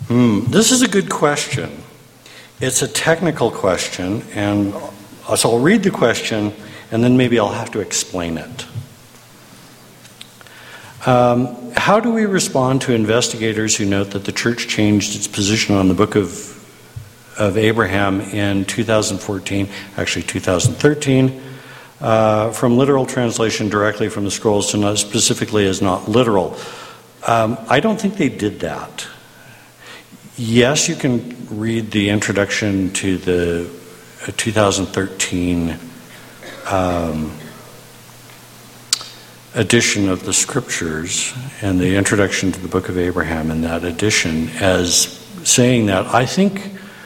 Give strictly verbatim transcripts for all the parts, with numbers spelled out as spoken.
Hmm, this is a good question. It's a technical question, and so I'll read the question, and then maybe I'll have to explain it. Um, how do we respond to investigators who note that the church changed its position on the book of of Abraham in two thousand fourteen, actually two thousand thirteen, uh, from literal translation directly from the scrolls to not specifically as not literal? Um, I don't think they did that. Yes, you can read the introduction to the uh, two thousand thirteen um, edition of the scriptures and the introduction to the book of Abraham in that edition as saying that. I think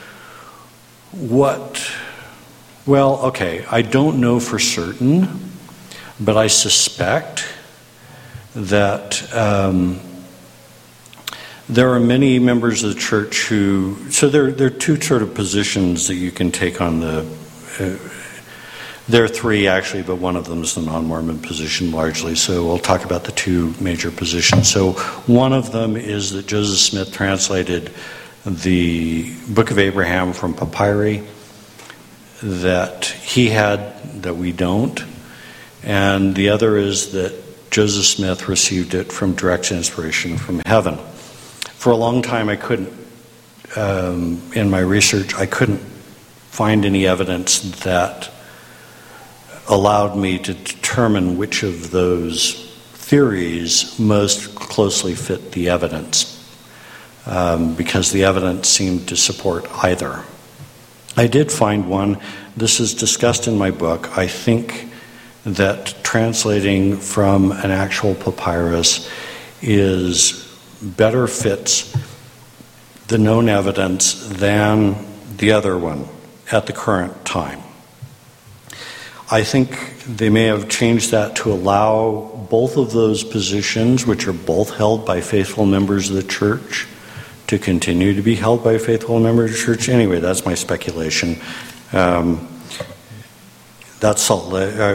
what, well, okay, I don't know for certain, but I suspect that um, there are many members of the church who, so there, there are two sort of positions that you can take on the, uh, there are three actually, but one of them is the non-Mormon position largely, so we'll talk about the two major positions. So one of them is that Joseph Smith translated the Book of Abraham from papyri that he had that we don't, and the other is that Joseph Smith received it from direct inspiration from heaven. For a long time I couldn't, um, in my research, I couldn't find any evidence that allowed me to determine which of those theories most closely fit the evidence, um, because the evidence seemed to support either. I did find one. This is discussed in my book. I think that translating from an actual papyrus is better fits the known evidence than the other one at the current time. I think they may have changed that to allow both of those positions, which are both held by faithful members of the church, to continue to be held by faithful members of the church. Anyway, that's my speculation. Um, that's Salt Lake.